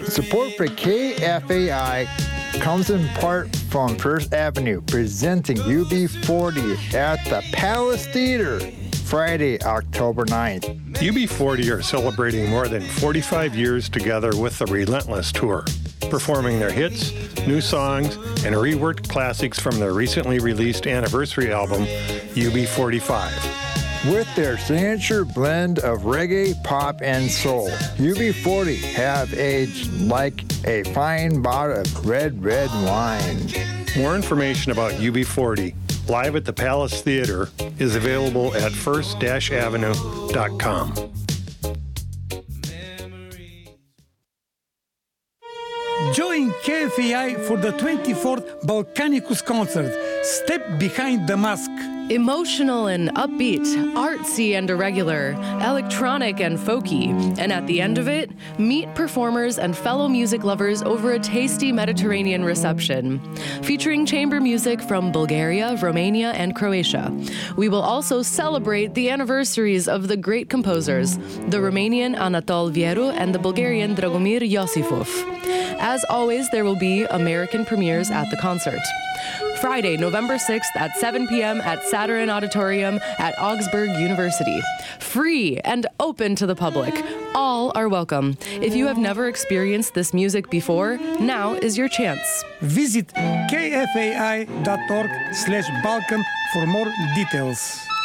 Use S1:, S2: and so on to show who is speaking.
S1: Support for KFAI comes in part from First Avenue, presenting UB40 at the Palace Theater, Friday, October 9th.
S2: UB40 are celebrating more than 45 years together with the Relentless Tour, performing their hits, new songs, and reworked classics from their recently released anniversary album, UB45.
S1: With their signature blend of reggae, pop, and soul, UB40 have aged like a fine bottle of red wine.
S2: More information about UB40, live at the Palace Theater, is available at first-avenue.com.
S3: Join KFAI for the 24th Balkanicus concert, Step Behind the Mask.
S4: Emotional and upbeat, artsy and irregular, electronic and folky. And at the end of it, meet performers and fellow music lovers over a tasty Mediterranean reception. Featuring chamber music from Bulgaria, Romania, and Croatia. We will also celebrate the anniversaries of the great composers, the Romanian Anatol Vieru and the Bulgarian Dragomir Iosifov. As always, there will be American premieres at the concert. Friday, November 6th at 7 p.m. at Saturn Auditorium at Augsburg University. Free and open to the public. All are welcome. If you have never experienced this music before, now is your chance.
S3: Visit kfai.org/Balkan for more details.